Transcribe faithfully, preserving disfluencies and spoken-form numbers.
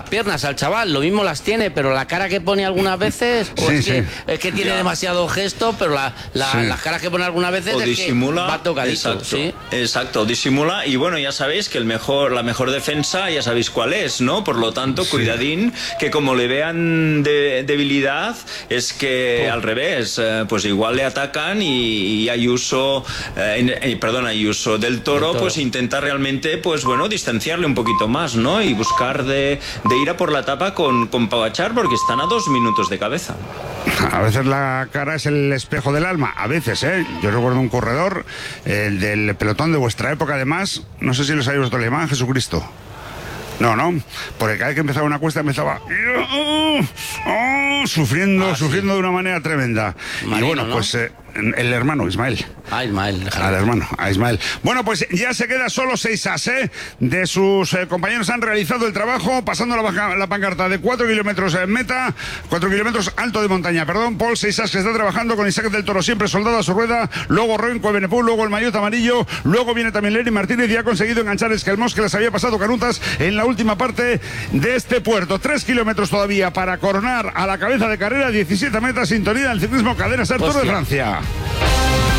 piernas al chaval, lo mismo las tiene, pero la cara que pone algunas veces, o Sí, es, que, sí. es que tiene Ya. demasiado gesto, pero la, la, Sí. las caras que pone algunas veces O es disimula, que va tocadito. exacto, ¿sí? exacto, disimula, y bueno, ya sabéis que el mejor, la mejor defensa ya sabéis cuál es, ¿no? Por lo tanto, Sí. cuidadín, que como le vean de, debilidad, es que Oh. al revés, eh, pues igual le atacan y, y Ayuso, eh, en- eh, perdón, Ayuso del Toro, Del Toro. pues intenta realmente, pues bueno, distanciarle un poquito más, ¿no? Y buscar de, de ir a por la etapa con, con Pogačar, porque están a dos minutos de cabeza. A veces la cara es el espejo del alma, a veces, ¿eh? Yo recuerdo un corredor, el del pelotón de vuestra época, además, no sé si lo sabéis vosotros, le llamaban Jesucristo. No, no, porque cada vez que empezaba una cuesta empezaba oh, oh, sufriendo, Ah, sufriendo sí. de una manera tremenda. Marino, y bueno, ¿no? pues eh, el hermano Ismael. Ah, Ismael, déjalo. Al hermano, a Ismael. Bueno, pues ya se queda solo seis as, ¿eh? De sus eh, compañeros han realizado el trabajo, pasando la, baja- la pancarta de cuatro kilómetros en meta, cuatro kilómetros alto de montaña, perdón. Paul seis as que está trabajando con Isaac del Toro, siempre soldado a su rueda, luego Renko Benepul, luego el maillot amarillo, luego viene también Lenny Martínez y ha conseguido enganchar Esquelmos, que les había pasado canutas en la última parte de este puerto. Tres kilómetros todavía para coronar a la cabeza de carrera, diecisiete metas, sintonía del ciclismo Cadena Ser Tour de Hostia. Francia.